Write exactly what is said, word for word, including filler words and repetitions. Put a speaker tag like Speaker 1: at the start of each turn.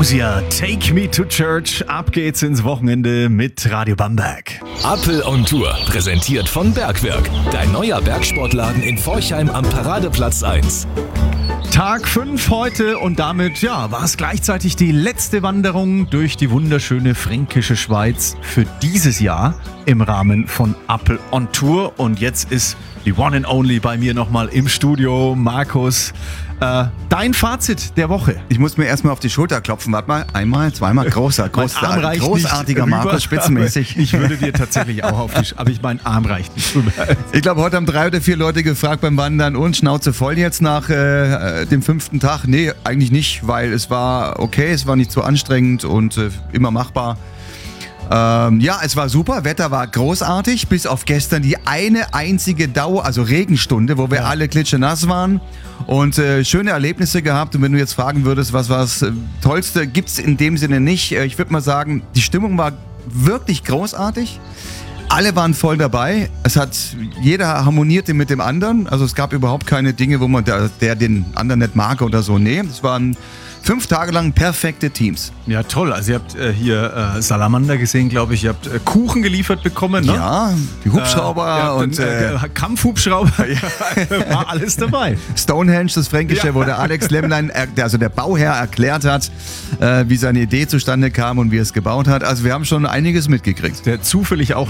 Speaker 1: Ambrosia, Take Me to Church. Ab geht's ins Wochenende mit Radio Bamberg.
Speaker 2: Appel on Tour, präsentiert von Bergwerk. Dein neuer Bergsportladen in Forchheim am Paradeplatz eins.
Speaker 1: Tag fünf heute und damit ja, war es gleichzeitig die letzte Wanderung durch die wunderschöne fränkische Schweiz für dieses Jahr im Rahmen von Appel on Tour. Und jetzt ist die One and Only bei mir nochmal im Studio, Markus. Äh, dein Fazit der Woche.
Speaker 3: Ich muss mir erstmal auf die Schulter klopfen. Warte mal, einmal, zweimal, großer, großer, großartiger Markus, spitzenmäßig.
Speaker 1: Ich würde dir tatsächlich auch auf die Sch- aber ich mein Arm reicht nicht rüber.
Speaker 3: Ich glaube, heute haben drei oder vier Leute gefragt beim Wandern und Schnauze voll jetzt nach äh, dem fünften Tag. Nee, eigentlich nicht, weil es war okay, es war nicht so anstrengend und äh, immer machbar. Ähm, ja, es war super, Wetter war großartig, bis auf gestern die eine einzige Dauer, also Regenstunde, wo wir ja. alle klitschenass waren und äh, schöne Erlebnisse gehabt. Und wenn du jetzt fragen würdest, was war das äh, Tollste, gibt's in dem Sinne nicht. Äh, ich würde mal sagen, die Stimmung war wirklich großartig. Alle waren voll dabei. Es hat, jeder harmonierte mit dem anderen. Also es gab überhaupt keine Dinge, wo man der, der den anderen nicht mag oder so. Nee, es waren fünf Tage lang perfekte Teams.
Speaker 1: Ja, toll. Also ihr habt äh, hier äh, Salamander gesehen, glaube ich. Ihr habt äh, Kuchen geliefert bekommen, ne?
Speaker 3: Ja, die Hubschrauber äh, ja, und
Speaker 1: äh, äh, Kampfhubschrauber. War alles dabei.
Speaker 3: Stonehenge, das Fränkische, ja. wo der Alex Lemmlein, also der Bauherr, erklärt hat, äh, wie seine Idee zustande kam und wie er es gebaut hat. Also wir haben schon einiges mitgekriegt.
Speaker 1: Der zufällig auch